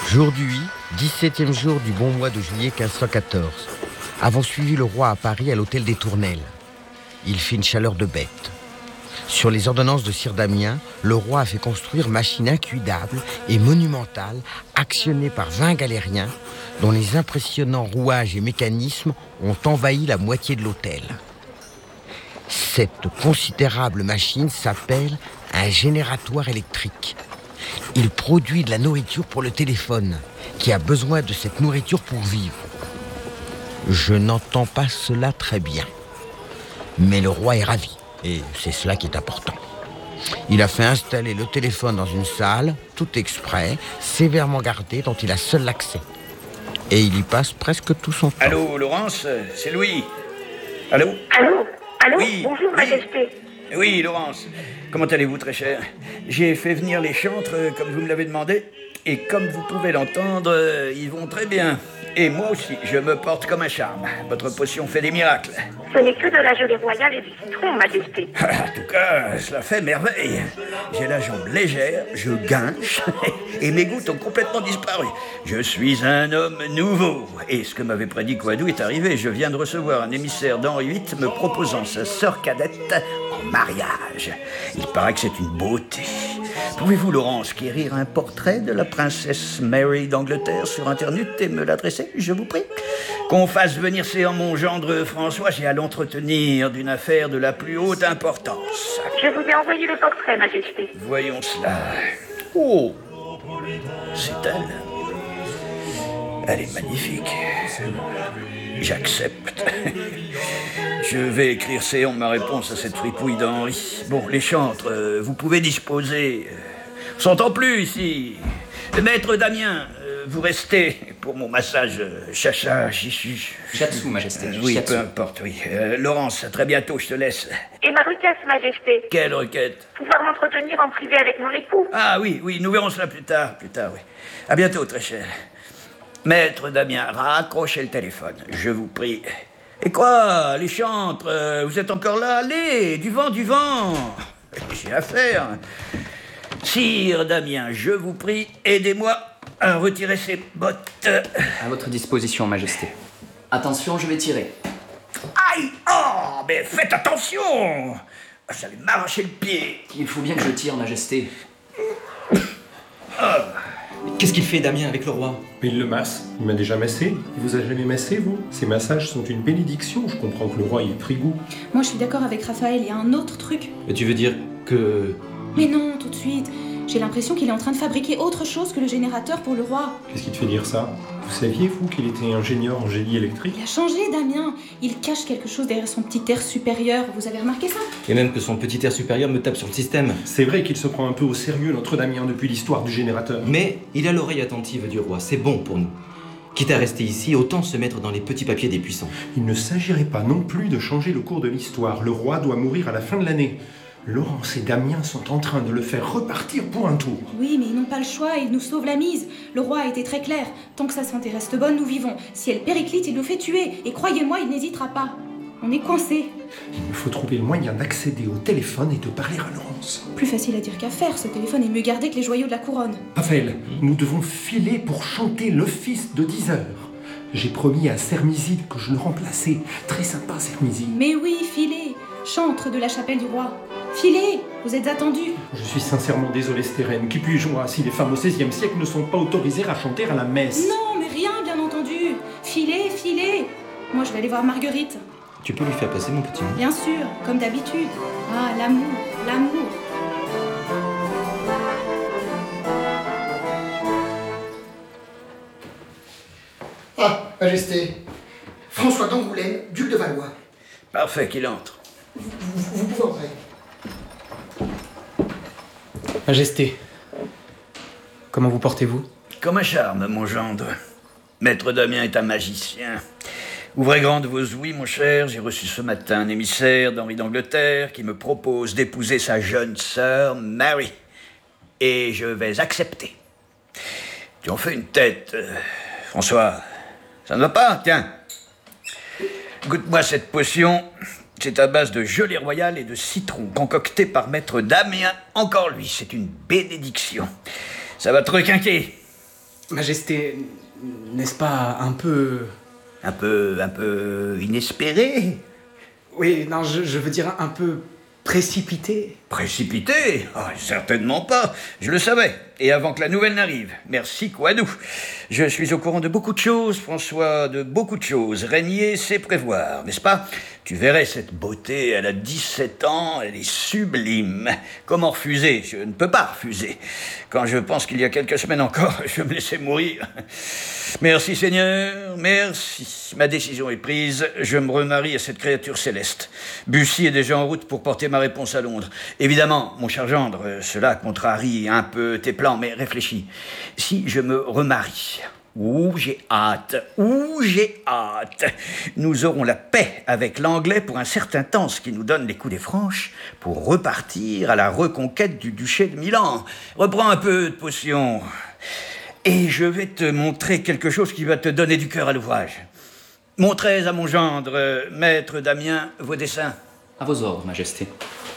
Jour du 8, 17e jour du bon mois de juillet 1514. Avons suivi le roi à Paris à l'hôtel des Tournelles. Il fit une chaleur de bête. Sur les ordonnances de Sire Damien, le roi a fait construire machine incuidable et monumentale, actionnée par 20 galériens, dont les impressionnants rouages et mécanismes ont envahi la moitié de l'hôtel. Cette considérable machine s'appelle un génératoire électrique. Il produit de la nourriture pour le téléphone, qui a besoin de cette nourriture pour vivre. Je n'entends pas cela très bien. Mais le roi est ravi, et c'est cela qui est important. Il a fait installer le téléphone dans une salle, tout exprès, sévèrement gardée, dont il a seul l'accès. Et il y passe presque tout son temps. Allô, Laurence, c'est Louis. Allô ? Allô ? Oui, Bonjour, oui. Majesté. Oui, Laurence. Comment allez-vous, très cher ? J'ai fait venir les chantres, comme vous me l'avez demandé. Et comme vous pouvez l'entendre, ils vont très bien. Et moi aussi, je me porte comme un charme. Votre potion fait des miracles. Ce n'est que de la gelée royale et du citron, Majesté. En tout cas, cela fait merveille. J'ai la jambe légère, je guinche, et mes gouttes ont complètement disparu. Je suis un homme nouveau. Et ce que m'avait prédit Coadou est arrivé. Je viens de recevoir un émissaire d'Henri VIII me proposant sa sœur cadette en mariage. Il paraît que c'est une beauté. Pouvez-vous, Laurence, quérir un portrait de la princesse Mary d'Angleterre sur Internet et me l'adresser, je vous prie ? Qu'on fasse venir séant mon gendre François, j'ai à l'entretenir d'une affaire de la plus haute importance. Je vous ai envoyé le portrait, Majesté. Voyons cela. Oh, c'est elle. Elle est magnifique. J'accepte. Je vais écrire séant ma réponse à cette fripouille d'Henri. Bon, les chantres, vous pouvez disposer. On s'entend plus ici. Maître Damien, vous restez pour mon massage chacha, chichu. Shiatsu, Majesté. Oui, Shiatsu. peu importe, oui. Laurence, à très bientôt, je te laisse. Et ma requête, Majesté. Quelle requête ? Pouvoir m'entretenir en privé avec mon époux. Ah oui, nous verrons cela plus tard, oui. À bientôt, très cher. Maître Damien, raccrochez le téléphone, je vous prie. Et quoi, les chantres, vous êtes encore là ? Allez, du vent. J'ai affaire. Sire Damien, je vous prie, aidez-moi à retirer ces bottes. À votre disposition, Majesté. Attention, je vais tirer. Aïe ! Oh, mais faites attention ! Ça allait m'arracher le pied. Il faut bien que je tire, Majesté. Qu'est-ce qu'il fait, Damien, avec le roi ? Il le masse. Il m'a déjà massé. Il vous a jamais massé, vous ? Ces massages sont une bénédiction. Je comprends que le roi y ait pris goût. Moi, je suis d'accord avec Raphaël, il y a un autre truc. Mais tu veux dire que... Mais non, tout de suite. J'ai l'impression qu'il est en train de fabriquer autre chose que le générateur pour le roi. Qu'est-ce qui te fait dire ça ? Vous saviez, vous, qu'il était ingénieur en génie électrique ? Il a changé, Damien. Il cache quelque chose derrière son petit air supérieur. Vous avez remarqué ça ? Et même que son petit air supérieur me tape sur le système. C'est vrai qu'il se prend un peu au sérieux, notre Damien, depuis l'histoire du générateur. Mais il a l'oreille attentive du roi, c'est bon pour nous. Quitte à rester ici, autant se mettre dans les petits papiers des puissants. Il ne s'agirait pas non plus de changer le cours de l'histoire. Le roi doit mourir à la fin de l'année. Laurence et Damien sont en train de le faire repartir pour un tour. Oui, mais ils n'ont pas le choix, ils nous sauvent la mise. Le roi a été très clair. Tant que sa santé reste bonne, nous vivons. Si elle périclite, il nous fait tuer. Et croyez-moi, il n'hésitera pas. On est coincés. Il me faut trouver le moyen d'accéder au téléphone et de parler à Laurence. Plus facile à dire qu'à faire, ce téléphone est mieux gardé que les joyaux de la couronne. Raphaël, nous devons filer pour chanter l'office de 10 heures. J'ai promis à Sermiside que je le remplaçais. Très sympa, Sermiside. Mais oui, filez. Chantre de la chapelle du roi. Filez, vous êtes attendus. Je suis sincèrement désolé, Stérène. Qui puis-je moi si les femmes au XVIe siècle ne sont pas autorisées à chanter à la messe ? Non, mais rien, bien entendu. Filez. Moi, je vais aller voir Marguerite. Tu peux lui faire passer mon petit mot ? Bien sûr, comme d'habitude. Ah, l'amour. Ah, Majesté. François d'Angoulême, duc de Valois. Parfait, qu'il entre. Vous pouvez entrer. Majesté, comment vous portez-vous ? Comme un charme, mon gendre. Maître Damien est un magicien. Ouvrez grandes vos ouïes, mon cher. J'ai reçu ce matin un émissaire d'Henri d'Angleterre qui me propose d'épouser sa jeune sœur, Mary. Et je vais accepter. Tu en fais une tête, François. Ça ne va pas, tiens. Goûte-moi cette potion. C'est à base de gelée royale et de citron, concocté par maître Damien. Encore lui, c'est une bénédiction. Ça va te requinquer. Majesté, n'est-ce pas un peu... Un peu inespéré? Oui, non, je veux dire un peu précipité. Précipité? Ah, certainement pas. Je le savais. Et avant que la nouvelle n'arrive. Merci, Coadou. Je suis au courant de beaucoup de choses, François, de beaucoup de choses. Régner, c'est prévoir, n'est-ce pas? Tu verrais cette beauté, elle a 17 ans, elle est sublime. Comment refuser? Je ne peux pas refuser. Quand je pense qu'il y a quelques semaines encore, je me laissais mourir. Merci, Seigneur, merci. Ma décision est prise, je me remarie à cette créature céleste. Bussy est déjà en route pour porter ma réponse à Londres. Évidemment, mon cher gendre, cela contrarie un peu tes plans, mais réfléchis. Si je me remarie... j'ai hâte. Nous aurons la paix avec l'Anglais pour un certain temps, ce qui nous donne les coups des franches pour repartir à la reconquête du duché de Milan. Reprends un peu de potion. Et je vais te montrer quelque chose qui va te donner du cœur à l'ouvrage. Montrez à mon gendre, maître Damien, vos dessins. À vos ordres, Majesté.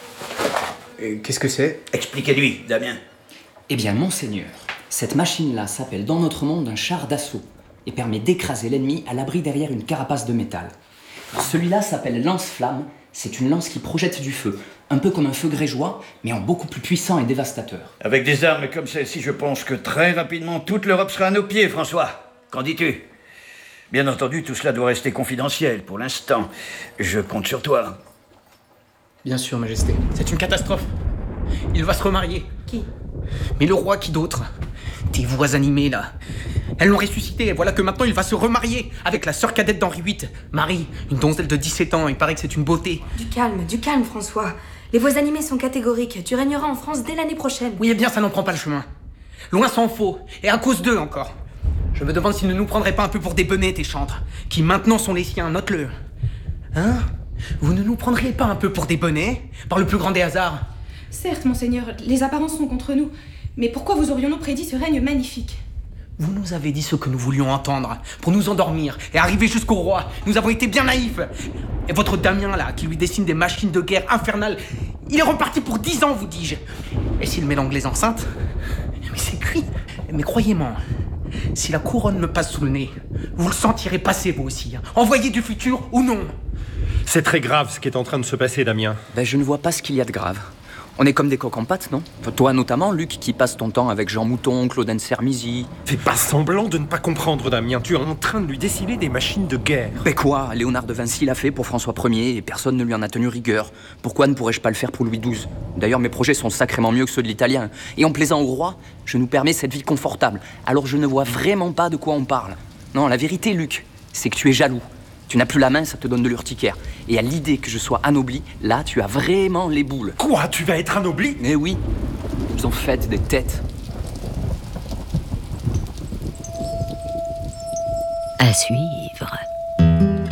Qu'est-ce que c'est? Expliquez-lui, Damien. Eh bien, monseigneur, cette machine-là s'appelle dans notre monde un char d'assaut et permet d'écraser l'ennemi à l'abri derrière une carapace de métal. Celui-là s'appelle lance-flamme, c'est une lance qui projette du feu, un peu comme un feu grégeois, mais en beaucoup plus puissant et dévastateur. Avec des armes comme celle-ci, je pense que très rapidement, toute l'Europe sera à nos pieds, François. Qu'en dis-tu? Bien entendu, tout cela doit rester confidentiel pour l'instant. Je compte sur toi. Bien sûr, Majesté. C'est une catastrophe. Il va se remarier. Qui? Mais le roi, qui d'autre? Tes voix animées, là. Elles l'ont ressuscité, et voilà que maintenant il va se remarier avec la sœur cadette d'Henri VIII, Marie, une donzelle de 17 ans, il paraît que c'est une beauté. Du calme, François. Les voix animées sont catégoriques. Tu régneras en France dès l'année prochaine. Oui, eh bien, ça n'en prend pas le chemin. Loin s'en faut, et à cause d'eux encore. Je me demande s'ils ne nous prendraient pas un peu pour des benets, tes chantres, qui maintenant sont les siens, note-le. Hein? Vous ne nous prendriez pas un peu pour des benets, par le plus grand des hasards? Certes, monseigneur, les apparences sont contre nous. Mais pourquoi vous aurions-nous prédit ce règne magnifique? Vous nous avez dit ce que nous voulions entendre, pour nous endormir et arriver jusqu'au roi. Nous avons été bien naïfs. Et votre Damien, là, qui lui dessine des machines de guerre infernales, il est reparti pour 10 ans, vous dis-je. Et s'il met l'anglaise enceinte? Mais c'est cuit. Mais croyez-moi, si la couronne me passe sous le nez, vous le sentirez passer, vous aussi. Envoyé du futur ou non? C'est très grave ce qui est en train de se passer, Damien. Ben, je ne vois pas ce qu'il y a de grave. On est comme des coqs en pâte, non? Enfin, toi notamment, Luc, qui passe ton temps avec Jean Mouton, Claude Sermizy. Fais pas semblant de ne pas comprendre, Damien. Tu es en train de lui dessiner des machines de guerre. Ben quoi? Léonard de Vinci l'a fait pour François Ier et personne ne lui en a tenu rigueur. Pourquoi ne pourrais-je pas le faire pour Louis XII? D'ailleurs, mes projets sont sacrément mieux que ceux de l'italien. Et en plaisant au roi, je nous permets cette vie confortable. Alors je ne vois vraiment pas de quoi on parle. Non, la vérité, Luc, c'est que tu es jaloux. Tu n'as plus la main, ça te donne de l'urticaire. Et à l'idée que je sois anobli, là, tu as vraiment les boules. Quoi? Tu vas être anobli? Mais oui, ils ont fait des têtes. À suivre.